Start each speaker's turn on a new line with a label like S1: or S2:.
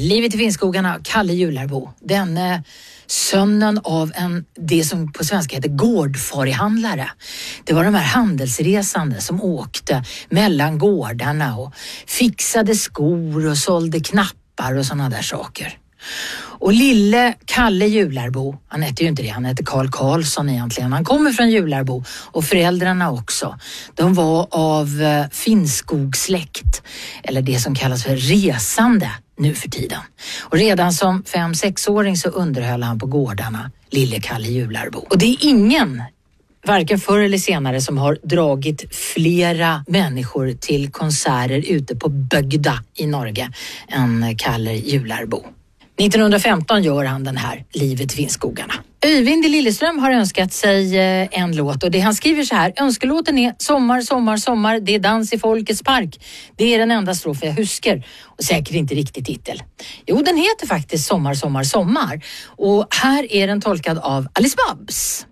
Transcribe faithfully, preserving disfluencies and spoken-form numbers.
S1: Livet i Finnskogarna, Kalle Jularbo. Denne sönnen av en, det som på svenska heter gårdfarihandlare. Det var de här handelsresande som åkte mellan gårdarna och fixade skor och sålde knappar och sådana där saker. Och lille Kalle Jularbo, han hette ju inte det, han hette Karl Karlsson egentligen. Han kommer från Jularbo och föräldrarna också. De var av eh, Finnskogssläkt, eller det som kallas för resande nu för tiden. Och redan som fem-sexåring så underhöll han på gårdarna, lille Kalle Jularbo. Och det är ingen, varken förr eller senare, som har dragit flera människor till konserter ute på Bögda i Norge än Kalle Jularbo. nittonhundrafemton gör han den här Livet i Finnskogarna. Öyvind i Lilleström har önskat sig en låt och det han skriver så här: önskelåten är Sommar, sommar, sommar, det är dans i folkets park. Det är den enda strofen jag huskar och säkert inte riktigt titel. Jo, den heter faktiskt Sommar, sommar, sommar och här är den tolkad av Alice Babs.